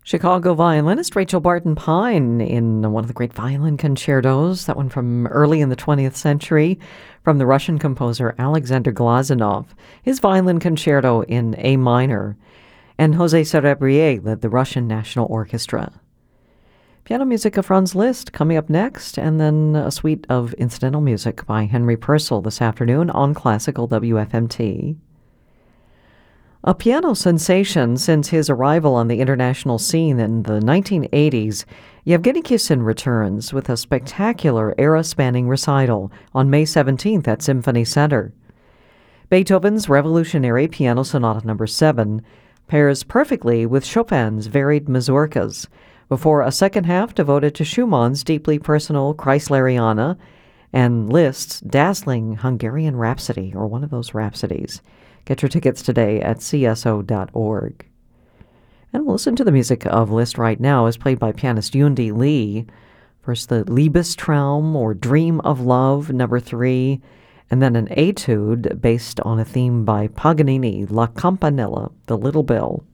Chicago violinist Rachel Barton Pine in one of the great violin concertos, that one from early in the 20th century, from the Russian composer Alexander Glazunov, his violin concerto in A minor, and José Cerebrier led the Russian National Orchestra. Piano music of Franz Liszt coming up next, and then a suite of incidental music by Henry Purcell this afternoon on Classical WFMT. A piano sensation since his arrival on the international scene in the 1980s, Yevgeny Kissin returns with a spectacular era-spanning recital on May 17th at Symphony Center. Beethoven's Revolutionary Piano Sonata No. 7 pairs perfectly with Chopin's varied mazurkas, before a second half devoted to Schumann's deeply personal Kreisleriana and Liszt's dazzling Hungarian Rhapsody, or one of those rhapsodies. Get your tickets today at cso.org. And we'll listen to the music of Liszt right now as played by pianist Yundi Lee. First the Liebestraum, or Dream of Love, No. 3, and then an etude based on a theme by Paganini, La Campanella, the Little Bell.